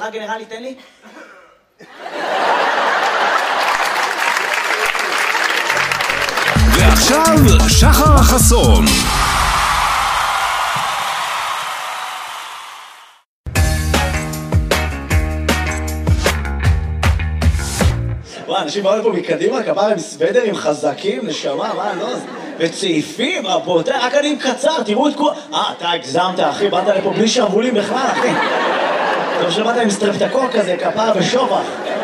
רק גנרלי, תן לי. ועכשיו שחר חסון. וואי, אנשים באו לפה מקדימה, כפרה עם סוודרים חזקים, נשמה, מה, לא? וצעיפים, רבותיי, רק אני עם קצר, תראו את כל... אתה הגזמת, אחי, באת לפה בלי שרבולים בכלל, אחי. טוב שבאת עם סטרפטקור כזה, כפרה ושובח.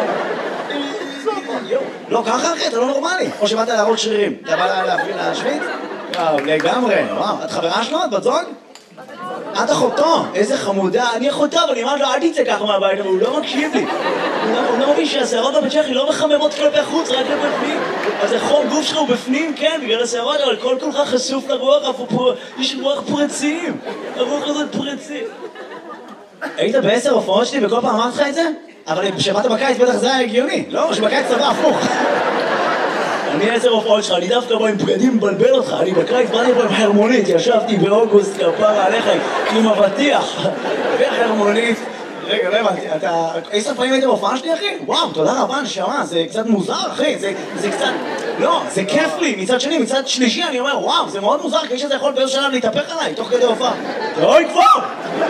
לא, ככה אחי, אתה לא נורמלי. או שבאת להראות שרירים. אתה בא להשוויץ? וואו, לגמרי. וואו, את חברה שלו? את בת זוג? את אחותו, איזה חמודה. אני אחותו, אבל אני אמרת לו, אל תצא ככה מהבית, אבל הוא לא מקשיב לי. הוא לא מבין שהשערות בצ'כי לא מחממות כלפי חוץ, רק כלפי פנים. אז החום גוף שלך הוא בפנים, כן, בגלל השערות, אבל כל כולך חשוף לרוח, יש רוח פרצים. הרוח הזאת פרצים. היית ב10 הופעות שלי וכל פעם אמרת לך את זה? אבל כשבאת בקיץ בטח זה היה הגיוני, לא? שבקיץ צבא הפוך. אני 10 הופעות שלך, אני דווקא בא עם בגדים מבלבל אותך, אני בקיץ באתי פה עם חרמונית, ישבתי באוגוסט כפרה עליך עם אבטיח וחרמונית. רגע, לא הבנתי, אתה... 10 פעמים היית בהופעה שלי, אחי? וואו, תודה רבה, נשמה, זה קצת מוזר, אחי, זה קצת... לא, זה כיף לי, מצד שני, מצד שלישי, אני אומר, וואו, זה מאוד מוזר, כי שזה יכול באיזשהו שלב להתהפך עליי, תוך כדי הופעה. אוי, כבר!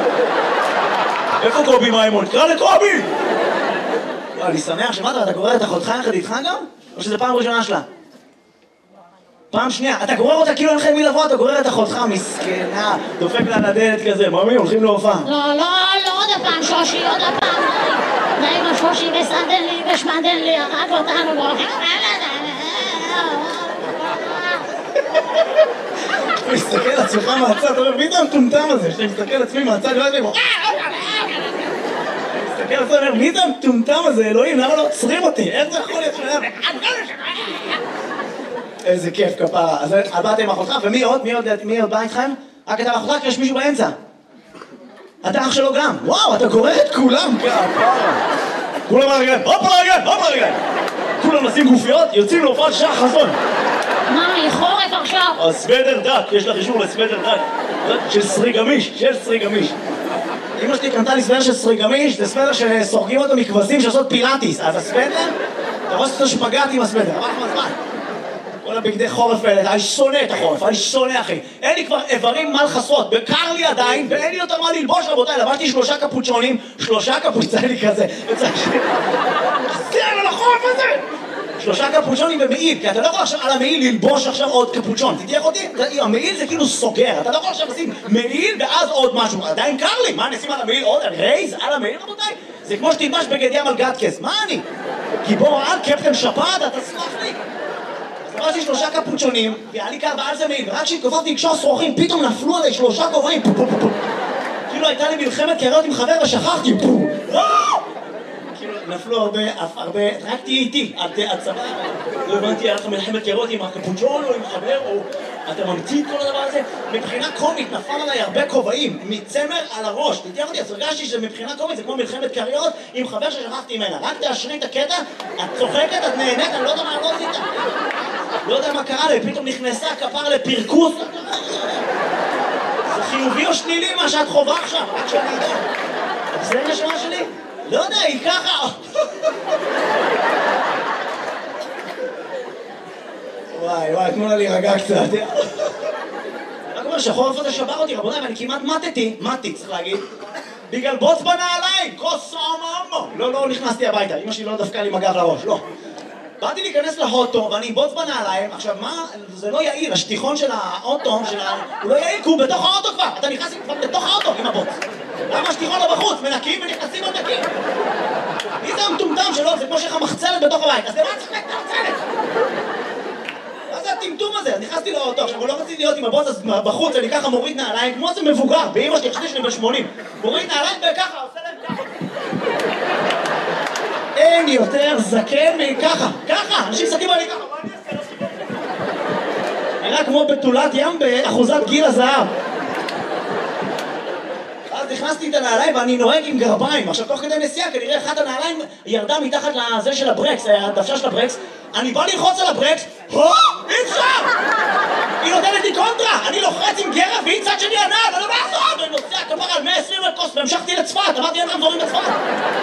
איפה קובי מימון? קרא לקובי! אני שמח שמעת, אתה גורר את אחותך יחד איתך גם? או שזה פעם ראשונה שלה? פעם שנייה, אתה גורר אותה כאילו אין לך מי לבוא, אתה גורר את אחותך, מסכנה, דופק לה לדלת כזה, ממי, הולכים להופעה. לא, עוד הפעם שושי, עוד הפעם. נעים השושי וסדן לי ושמדן לי, הרג אותנו והולכים... אתה מסתכל על עצמך מהצד, אתה אומר, מי זה המטומטם הזה? שאתה מסתכל על עצמי מהצד, לא יודע, מסתכל על עצמי, אומר, מי זה המטומטם הזה, אלוהים, למה לא עוצרים אותי? איך זה יכול להיות שלהם? איזה כיף כפרה. אז באת עם אחותך, ומי עוד? מי עוד בא איתכם? רק אתה ואחותך, כי יש מישהו באמצע. אתה אח שלו גם. וואו, אתה גורר את כולם כפרה. כולם על הרגליים, הופ על הרגליים, הופ על הרגליים. כולם נשים גופיות, יוצאים להופעת שחר חסון. מה, היא חורף עכשיו? הסוודר דק, יש לך אישור לסוודר דק. של סריגמיש, של סריגמיש. אמא שלי קנתה לי סוודר של סריגמיש, זה סוודר שסורגים אותו מכבשים שעושות פילאטיס. אז הסוודר, אתה רואה שאתה שפגעת עם הסוודר, עבר לך מזמן. כל הבגדי חורף האלה, אני שונא את החורף, אני שונא אחי. אין לי כבר איברים מה לחסות, בקר לי עדיין, ואין לי יותר מה ללבוש רבותיי, לבשתי 3 קפוצ'ונים, 3 קפוצ'ונים כזה, זה על החורף הזה! 3 קפוצ'ונים במעיל, כי אתה לא יכול עכשיו על המעיל ללבוש עכשיו עוד קפוצ'ון, תתייח אותי? המעיל זה כאילו סוגר, אתה לא יכול עכשיו לשים מעיל ואז עוד משהו, עדיין קר לי, מה נשים על המעיל עוד? רייז על המעיל רבותיי? זה כמו שתלבש בגד ים על גטקס, מה אני? גיבור על קפטן שפעת, אתה סלח לי? אז 3 קפוצ'ונים, והיה לי קר ועל זה מעיל, ורק כשהתקופפתי לקשור שרוכים, פתאום נפלו עליי 3 כובעים, כאילו הייתה לי מלחמת קריות עם חבר ושכחתי, כאילו נפלו הרבה, רק תהיה איתי, הצבא, לא הבנתי, היה לך מלחמת קריות עם הקפוצ'ון או עם חבר, או אתה ממציא את כל הדבר הזה, מבחינה קומית נפל עליי הרבה כובעים, מצמר על הראש, תתייח אותי, אז הרגשתי שמבחינה קומית זה כמו מלחמת קריות עם חבר ששכחתי ממנה, רק תאשרי את הקטע, את צוחקת, את נהנית, אני לא יודע מה לא עשית. לא יודע מה קרה לי, פתאום נכנסה כפר לפרקוס. זה חיובי או שלילי מה שאת חובה עכשיו, רק שאני יודע. זה נשמה שלי? לא יודע, היא ככה. וואי, תנו לה להירגע קצת. רק אומר שהחורף הזה שבר אותי, רבותיי, ואני כמעט מתי, צריך להגיד. בגלל בוץ בנעליים, כוס עמם. לא נכנסתי הביתה, אמא שלי לא דפקה לי מגב לראש, לא. באתי להיכנס לאוטו ואני בוץ בנעליים, עכשיו מה, זה לא יעיל, השטיחון של האוטו, הוא לא יעיל כי הוא בתוך האוטו כבר, אתה נכנס כבר בתוך האוטו עם הבוץ. למה השטיחון לא בחוץ? מנקים ונכנסים עוד נקים. מי זה המטומטם שלו? זה כמו שיש לך מחצלת בתוך הבית, אז למה צריך את המחצלת? מה זה הטמטום הזה? אז נכנסתי לאוטו, עכשיו הוא לא רציתי להיות עם הבוץ, אז בחוץ אני ככה מוריד נעליים, כמו איזה מבוגר, באמא שלי, חשבתי שאני בן 80. מוריד נעליים וככה, עושה להם ככה. אין יותר זקן מככה, ככה, אנשים מסתכלים עלי ככה, מה אני אעשה? נראה כמו בתולת ים באחוזת גיל הזהב. אז נכנסתי את הנעליים ואני נוהג עם גרביים, עכשיו תוך כדי נסיעה כנראה אחת הנעליים ירדה מתחת לזה של הברקס, הדוושה של הברקס, אני בא ללחוץ על הברקס, אי אפשר! היא נותנת לי קונטרה, אני לוחץ עם גרב והיא צד שני הנעל, אני לא מעזור, אני נוסע כפר על 120 לקוס והמשכתי לצפת, אמרתי אין רמזורים לצפת.